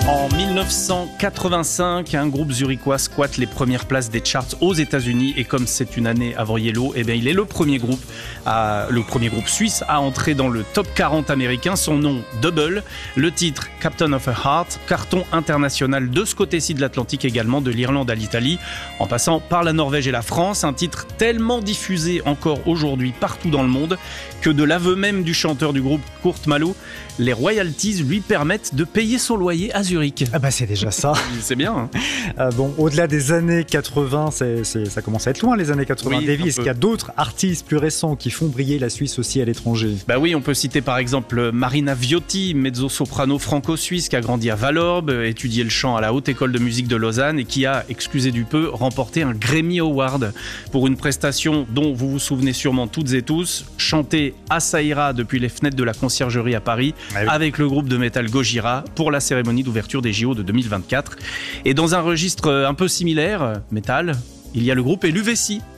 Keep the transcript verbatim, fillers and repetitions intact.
En mille neuf cent quatre-vingt-cinq, un groupe zurichois squatte les premières places des charts aux États-Unis et comme c'est une année avant Yellow, eh bien il est le premier groupe, à, le premier groupe suisse à entrer dans le top quarante américain. Son nom Double, le titre Captain of a Heart, carton international de ce côté-ci de l'Atlantique également, de l'Irlande à l'Italie, en passant par la Norvège et la France. Un titre tellement diffusé encore aujourd'hui partout dans le monde que de l'aveu même du chanteur du groupe Kurt Malou, les royalties lui permettent de payer son loyer à Zurich. Ah bah c'est déjà ça. C'est bien. Hein. Euh, bon, au-delà des années quatre-vingts, c'est, c'est, ça commence à être loin les années quatre-vingts. Oui, Davy, est-ce qu'il y a d'autres artistes plus récents qui font briller la Suisse aussi à l'étranger ? Bah oui, on peut citer par exemple Marina Viotti, mezzo-soprano franco-suisse qui a grandi à Valorbe, étudié le chant à la Haute École de Musique de Lausanne et qui a, excusez du peu, remporté un Grammy Award pour une prestation dont vous vous souvenez sûrement toutes et tous, chantée à Saïra depuis les fenêtres de la Conciergerie à Paris, ah oui. avec le groupe de métal Gojira pour la cérémonie d'ouverture des J O de deux mille vingt-quatre. Et dans un registre un peu similaire, métal, il y a le groupe Heluveci,